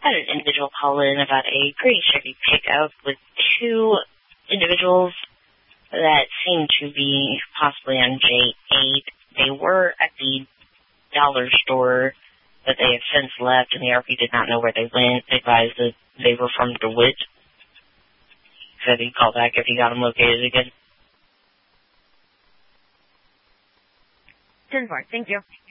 had an individual call in about a pretty tricky pickup with two individuals that seemed to be possibly on J8. They were at the dollar store, but they have since left, and the RP did not know where they went. They advised that they were from DeWitt. Said he'd call back if he got them located again. 10-4, thank you.